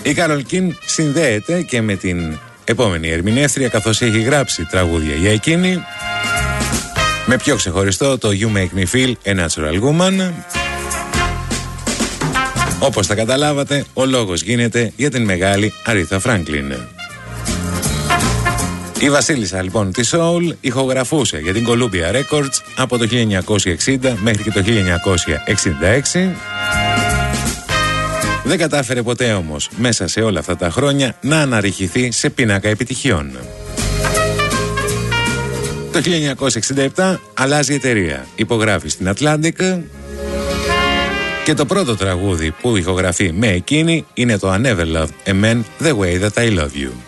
Η Κάρολ Κιν συνδέεται και με την επόμενη ερμηνεύτρια, καθώς έχει γράψει τραγούδια για εκείνη, με πιο ξεχωριστό το You Make Me Feel a Natural Woman. Όπως τα καταλάβατε, ο λόγος γίνεται για την μεγάλη Aretha Franklin. Η βασίλισσα λοιπόν της Soul ηχογραφούσε για την Columbia Records από το 1960 μέχρι και το 1966. Δεν κατάφερε ποτέ όμως μέσα σε όλα αυτά τα χρόνια να αναρριχηθεί σε πίνακα επιτυχιών. Το 1967 αλλάζει η εταιρεία, υπογράφει στην Atlantic και το πρώτο τραγούδι που ηχογραφεί με εκείνη είναι το I Never Loved a Man The Way That I Love You.